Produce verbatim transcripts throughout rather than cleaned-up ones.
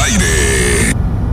aire.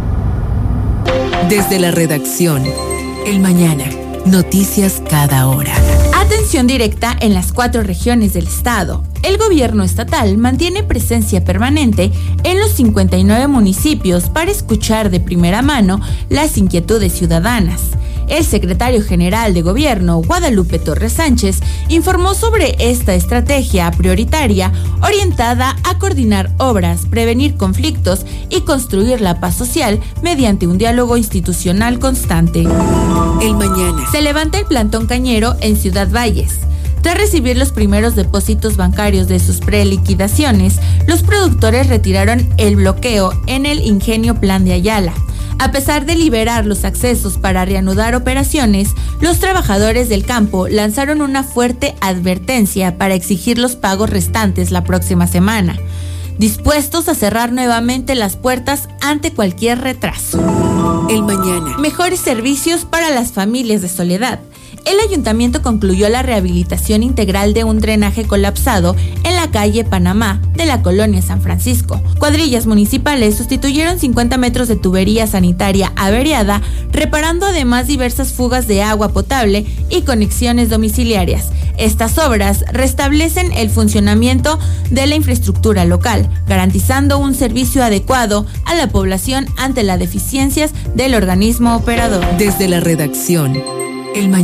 Desde la redacción, El Mañana. Noticias cada hora. Atención directa en las cuatro regiones del estado. El gobierno estatal mantiene presencia permanente en los cincuenta y nueve municipios para escuchar de primera mano las inquietudes ciudadanas. El secretario general de Gobierno, Guadalupe Torres Sánchez, informó sobre esta estrategia prioritaria orientada a coordinar obras, prevenir conflictos y construir la paz social mediante un diálogo institucional constante. El Mañana. Se levanta el plantón cañero en Ciudad Valles. Tras recibir los primeros depósitos bancarios de sus preliquidaciones, los productores retiraron el bloqueo en el ingenio Plan de Ayala. A pesar de liberar los accesos para reanudar operaciones, los trabajadores del campo lanzaron una fuerte advertencia para exigir los pagos restantes la próxima semana, dispuestos a cerrar nuevamente las puertas ante cualquier retraso. El Mañana. Mejores servicios para las familias de Soledad. El ayuntamiento concluyó la rehabilitación integral de un drenaje colapsado en la calle Panamá de la colonia San Francisco. Cuadrillas municipales sustituyeron cincuenta metros de tubería sanitaria averiada, reparando además diversas fugas de agua potable y conexiones domiciliarias. Estas obras restablecen el funcionamiento de la infraestructura local, garantizando un servicio adecuado a la población ante las deficiencias del organismo operador. Desde la redacción, El Mañana.